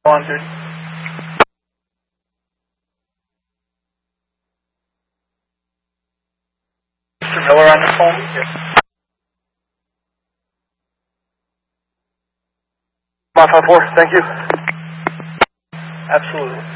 On duty. Mr. Miller on the phone? Yes. 554, thank you. Absolutely.